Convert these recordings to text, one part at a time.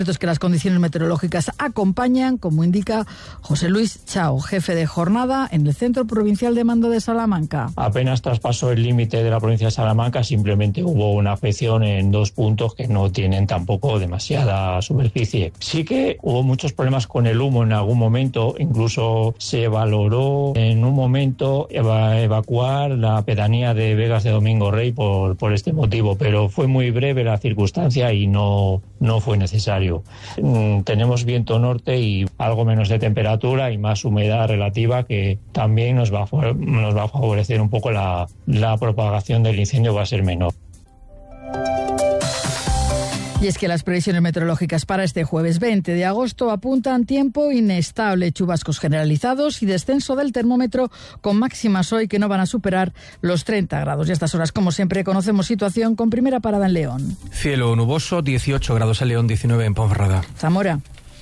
Es que las condiciones meteorológicas acompañan, como indica José Luis Chao, jefe de jornada en el Centro Provincial de Mando de Salamanca. Apenas traspasó el límite de la provincia de Salamanca, simplemente hubo una afección en 2 puntos que no tienen tampoco demasiada superficie. Sí que hubo muchos problemas con el humo en algún momento, incluso se valoró en un momento evacuar la pedanía de Vegas de Domingo Rey por este motivo, pero fue muy breve la circunstancia y no fue necesario. Tenemos viento norte y algo menos de temperatura y más humedad relativa, que también nos va a favorecer un poco la propagación del incendio, va a ser menor. Y es que las previsiones meteorológicas para este jueves 20 de agosto apuntan tiempo inestable, chubascos generalizados y descenso del termómetro con máximas hoy que no van a superar los 30 grados. Y a estas horas, como siempre, conocemos situación con primera parada en León. Cielo nuboso, 18 grados en León, 19 en Ponferrada. Zamora.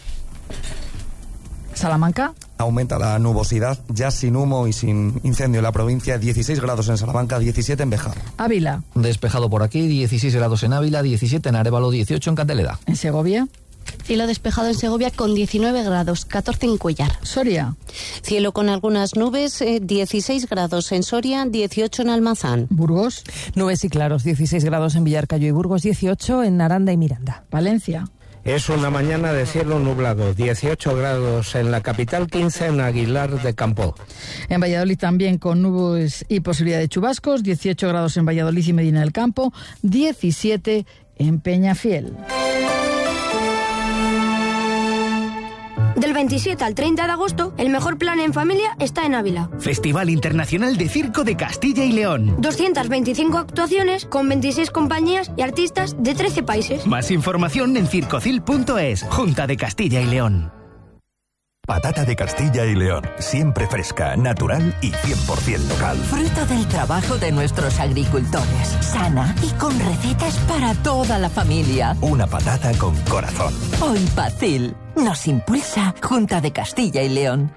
Salamanca. Aumenta la nubosidad, ya sin humo y sin incendio en la provincia, 16 grados en Salamanca, 17 en Béjar. Ávila. Despejado por aquí, 16 grados en Ávila, 17 en Arévalo, 18 en Canteleda. En Segovia. Cielo despejado en Segovia con 19 grados, 14 en Cuéllar. Soria. Cielo con algunas nubes, 16 grados en Soria, 18 en Almazán. Burgos. Nubes y claros, 16 grados en Villarcayo y Burgos, 18 en Aranda y Miranda. Valencia. Es una mañana de cielo nublado, 18 grados en la capital, 15 en Aguilar de Campo. En Valladolid también con nubes y posibilidad de chubascos, 18 grados en Valladolid y Medina del Campo, 17 en Peñafiel. Del 27 al 30 de agosto, el mejor plan en familia está en Ávila. Festival Internacional de Circo de Castilla y León. 225 actuaciones con 26 compañías y artistas de 13 países. Más información en circocil.es, Junta de Castilla y León. Patata de Castilla y León, siempre fresca, natural y 100% local. Fruto del trabajo de nuestros agricultores, sana y con recetas para toda la familia. Una patata con corazón. Hoy Pacil nos impulsa Junta de Castilla y León.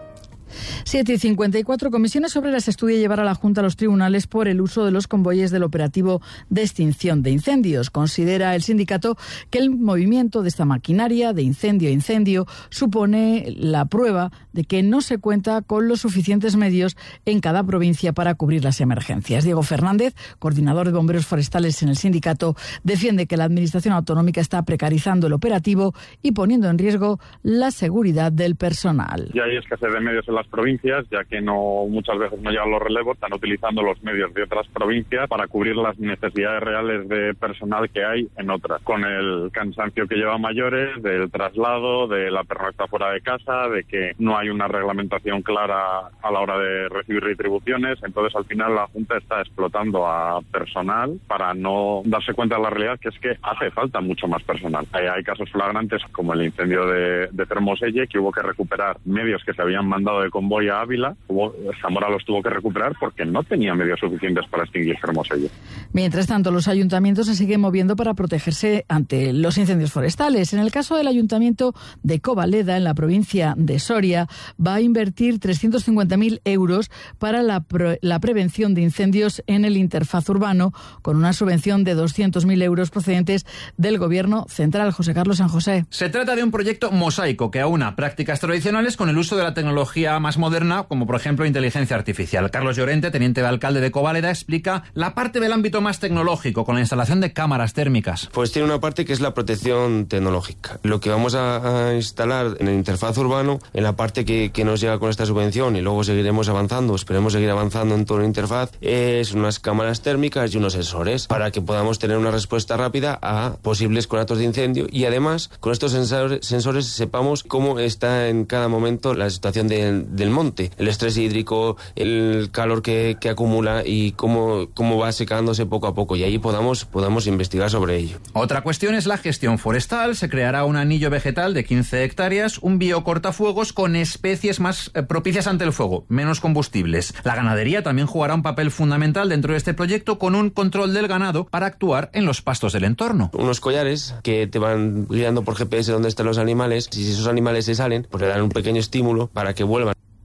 7:54, Comisiones Obreras estudia llevar a la Junta a los tribunales por el uso de los convoyes del operativo de extinción de incendios. Considera el sindicato que el movimiento de esta maquinaria de incendio a incendio supone la prueba de que no se cuenta con los suficientes medios en cada provincia para cubrir las emergencias. Diego Fernández, coordinador de bomberos forestales en el sindicato, defiende que la administración autonómica está precarizando el operativo y poniendo en riesgo la seguridad del personal. Ya hay escasez de medios en las provincias, ya que muchas veces no llegan los relevos, están utilizando los medios de otras provincias para cubrir las necesidades reales de personal que hay en otras, con el cansancio que lleva mayores, del traslado, de la persona que está fuera de casa, de que no hay una reglamentación clara a la hora de recibir retribuciones. Entonces al final la Junta está explotando a personal para no darse cuenta de la realidad, que es que hace falta mucho más personal. Hay casos flagrantes como el incendio de Fermoselle, que hubo que recuperar medios que se habían mandado de convoy a Ávila. Zamora los tuvo que recuperar porque no tenía medios suficientes para extinguir Fermoselle. Mientras tanto, los ayuntamientos se siguen moviendo para protegerse ante los incendios forestales. En el caso del ayuntamiento de Covaleda, en la provincia de Soria, va a invertir 350.000 euros para la prevención de incendios en el interfaz urbano, con una subvención de 200.000 euros procedentes del Gobierno central. José Carlos San José. Se trata de un proyecto mosaico que aúna prácticas tradicionales con el uso de la tecnología más moderna, como por ejemplo inteligencia artificial. Carlos Llorente, teniente de alcalde de Covaleda, explica la parte del ámbito más tecnológico, con la instalación de cámaras térmicas. Pues tiene una parte que es la protección tecnológica. Lo que vamos a instalar en el interfaz urbano, en la parte que nos llega con esta subvención, y luego seguiremos avanzando, esperemos seguir avanzando en todo el interfaz, es unas cámaras térmicas y unos sensores para que podamos tener una respuesta rápida a posibles conatos de incendio, y además con estos sensores sepamos cómo está en cada momento la situación del monte, el estrés hídrico, el calor que acumula y cómo va secándose poco a poco, y ahí podamos investigar sobre ello. Otra cuestión es la gestión forestal. Se creará un anillo vegetal de 15 hectáreas, un biocortafuegos con especies más propicias ante el fuego, menos combustibles. La ganadería también jugará un papel fundamental dentro de este proyecto, con un control del ganado para actuar en los pastos del entorno. Unos collares que te van guiando por GPS dónde están los animales, y si esos animales se salen, pues le dan un pequeño estímulo para que vuelvan.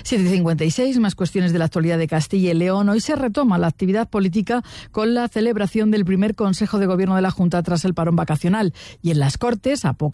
7:56, más cuestiones de la actualidad de Castilla y León. Hoy se retoma la actividad política con la celebración del primer Consejo de Gobierno de la Junta tras el parón vacacional. Y en las Cortes, a